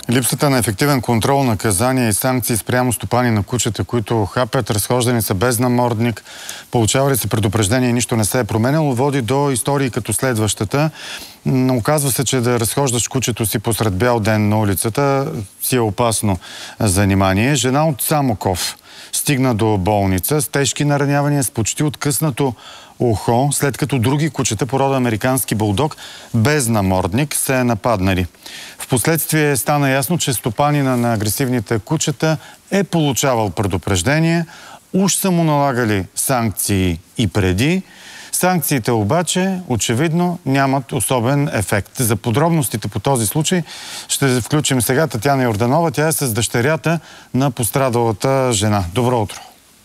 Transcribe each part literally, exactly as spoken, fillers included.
Липсата на ефективен контрол, наказания и санкции спрямо стопани на кучета, които хапят, разхождани са без намордник, получавали са предупреждение и нищо не се е променяло, води до истории като следващата. Оказва се, че да разхождаш кучето си посред бял ден на улицата си е опасно занимание. Жена от Самоков стигна до болница с тежки наранявания, с почти откъснато ухо, след като други кучета по рода американски булдог без намордник се е нападнали. Впоследствие стана ясно, че стопанина на агресивните кучета е получавал предупреждение, уж са му налагали санкции и преди. Санкциите обаче очевидно нямат особен ефект. За подробностите по този случай ще включим сега Татяна Йорданова. Тя е с дъщерята на пострадалата жена. Добро утро!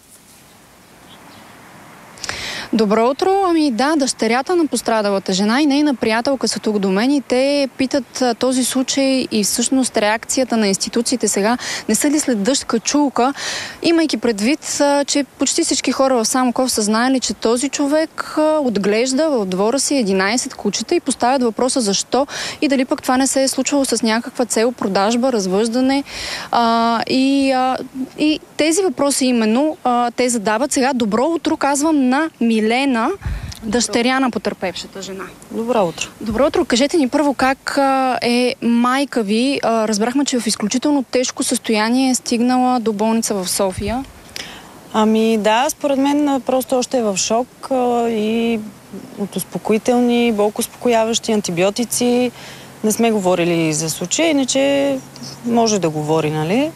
Добро утро. Ами да, дъщерята на пострадалата жена и нейна приятелка са тук до мен и те питат а, този случай и всъщност реакцията на институциите сега не са ли след дъжд качулка, имайки предвид, а, че почти всички хора в Самоков са знаели, че този човек а, отглежда в двора си единайсет кучета и поставят въпроса защо и дали пък това не се е случвало с някаква цел продажба, развъждане а, и, а, и тези въпроси именно а, те задават сега. Добро утро, казвам на Милена, дъщеря на потърпевшата жена. Добро утро. Добро утро. Кажете ни първо как а, е майка ви. А, разбрахме, че в изключително тежко състояние е стигнала до болница в София. Ами да, според мен просто още е в шок а, и от успокоителни, болко успокояващи антибиотици. Не сме говорили за случая, иначе може да говори, нали?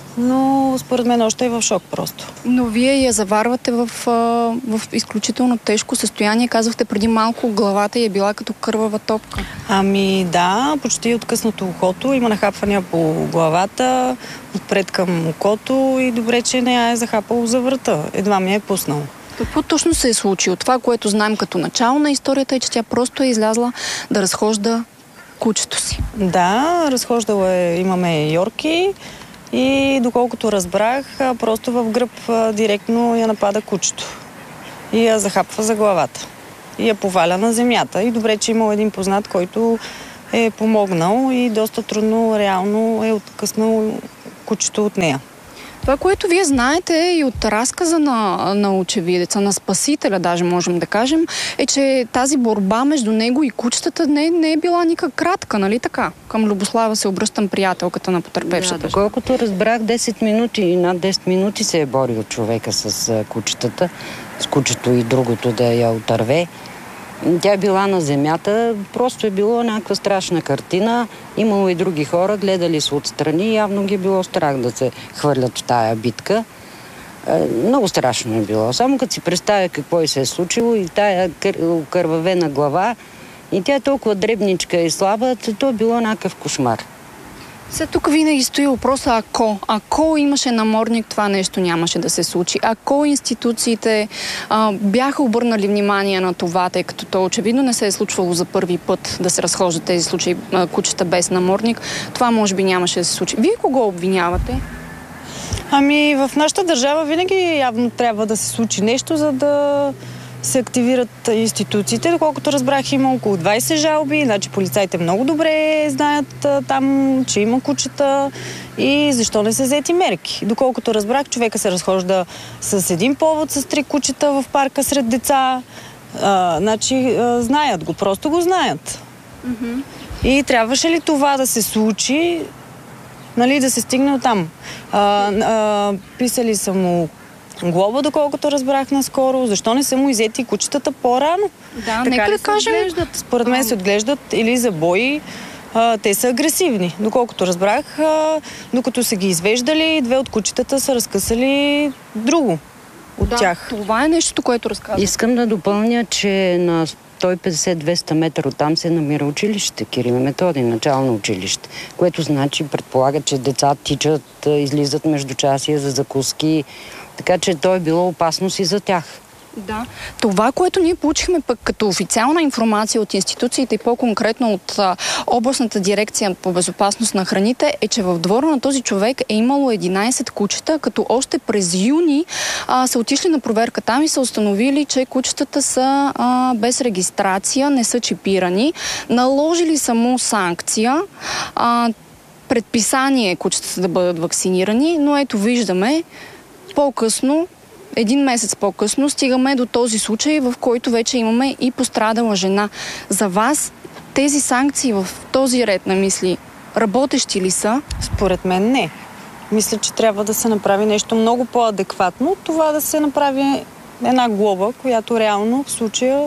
Но според мен още е в шок просто. Но вие я заварвате в, в изключително тежко състояние. Казахте преди малко, главата й е била като кървава топка. Ами да, почти откъснато ухото. Има нахапвания по главата, отпред към окото и добре, че не я е захапало за врата. Едва ми е пуснало. Какво точно се е случило? Това, което знаем като начало на историята е, че тя просто е излязла да разхожда кучето си. Да, разхождала е, имаме йорки. И доколкото разбрах, просто в гръб директно я напада кучето. И я захапва за главата. И я поваля на земята. И добре, че имал един познат, който е помогнал и доста трудно, реално е откъснал кучето от нея. Това, което вие знаете и от разказа на, на очевидеца, на спасителя, даже можем да кажем, е, че тази борба между него и кучетата не, не е била никак кратка, нали така? Към Любослава се обръщам, приятелката на потърпевшата. Да, доколкото разбрах, десет минути, над десет минути се е борил човека с а, кучетата, с кучето и другото да я отърве. Тя е била на земята, просто е било някаква страшна картина. Имало и други хора, гледали се отстрани, явно ги е било страх да се хвърлят в тая битка. Е, много страшно е било. Само като си представя какво и се е случило и тая окървавена глава, и тя е толкова дребничка и слаба, то е било някакъв кошмар. След тук винаги стои въпроса ако. Ако имаше намордник, това нещо нямаше да се случи. Ако институциите а, бяха обърнали внимание на това, тъй като то очевидно не се е случвало за първи път да се разхождат тези случаи а, кучета без намордник, това може би нямаше да се случи. Вие кого обвинявате? Ами в нашата държава винаги явно трябва да се случи нещо, за да се активират институциите. Доколкото разбрах, има около двайсет жалби, значи полицаите много добре знаят а, там, че има кучета и защо не са взети мерки. Доколкото разбрах, човека се разхожда с един повод, с три кучета в парка сред деца. А, значи а, знаят го, просто го знаят. Mm-hmm. И трябваше ли това да се случи, нали, да се стигне оттам? А, а, писали са му глоба, доколкото разбрах наскоро. Защо не са му иззети кучетата по-рано? Да, така нека да кажем. Според мен се отглеждат или за бои. А, те са агресивни. Доколкото разбрах, а, докато са ги извеждали, две от кучетата са разкъсали друго от да, тях. Това е нещото, което разказвам. Искам да допълня, че на сто и петдесет до двеста метра оттам се намира училище, Кирил и Методий, начално училище, което значи, предполага, че деца тичат, излизат между часия за закуски, така че то е било опасност и за тях. Да. Това, което ние получихме пък като официална информация от институциите и по-конкретно от а, областната дирекция по безопасност на храните, е, че в двора на този човек е имало единайсет кучета, като още през юни а, са отишли на проверка там и са установили, че кучетата са а, без регистрация, не са чипирани. Наложили са му санкция. А, предписание кучетата да бъдат вакцинирани, но ето виждаме по-късно, един месец по-късно, стигаме до този случай, в който вече имаме и пострадала жена. За вас тези санкции в този ред на мисли работещи ли са? Според мен не. Мисля, че трябва да се направи нещо много по-адекватно от това да се направи една глоба, която реално в случая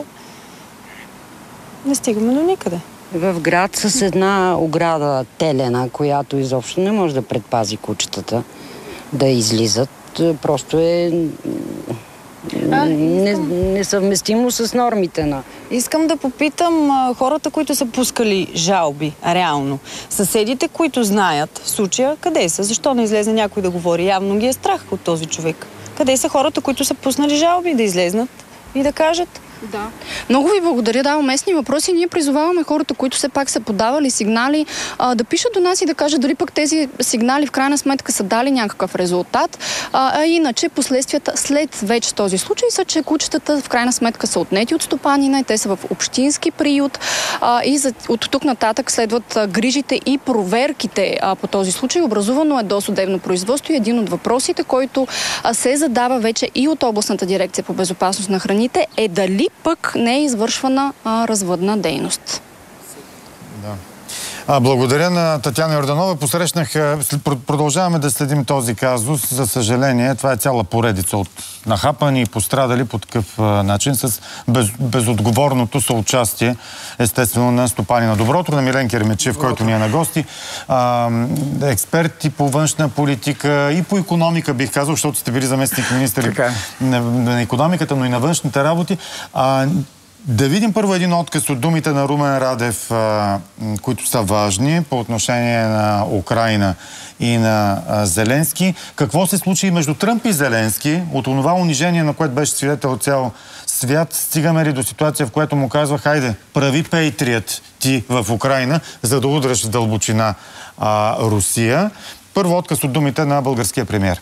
не стигаме до никъде. В град с една ограда телена, която изобщо не може да предпази кучетата да излизат, просто е А, не, несъвместимо с нормите на... Искам да попитам а, хората, които са пускали жалби, реално. Съседите, които знаят в случая, къде са? Защо не излезе някой да говори? Явно ги е страх от този човек. Къде са хората, които са пуснали жалби да излезнат и да кажат? Да. Много ви благодаря. Да, уместни въпроси. Ние призоваваме хората, които все пак са подавали сигнали, а, да пишат до нас и да кажат дали пък тези сигнали в крайна сметка са дали някакъв резултат. А, а иначе последствията след вече този случай са, че кучетата в крайна сметка са отнети от стопанина и те са в общински приют. А, и за, от тук нататък следват а, грижите и проверките а, по този случай. Образувано е досъдебно производство и един от въпросите, който а, се задава вече и от областната дирекция по безопасност на храните, е дали пък не е извършвана а, развъдна дейност. Да. А, благодаря на Татяна Йорданова. Посрещнах, продължаваме да следим този казус. За съжаление, това е цяла поредица от нахапани и пострадали по такъв а, начин с без, безотговорното съучастие, естествено, на стопани на Доброто, на Милен Кермечев, който ни е на гости. А, експерти по външна политика и по икономика, бих казал, защото сте били заместник министри на, на икономиката, но и на външните работи. А, Да видим първо един отказ от думите на Румен Радев, а, които са важни по отношение на Украйна и на а, Зеленски. Какво се случи между Тръмп и Зеленски? От онова унижение, на което беше свидетел цял свят, стигаме ли до ситуация, в която му казва: хайде, прави Пейтрият ти в Украйна, за да удръш в дълбочина а, Русия. Първо отказ от думите на българския премиер.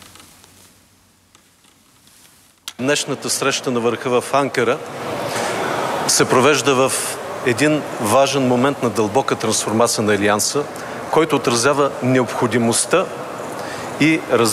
Днешната среща на върха в Анкара се провежда в един важен момент на дълбока трансформация на Алианса, който отразява необходимостта и разбирането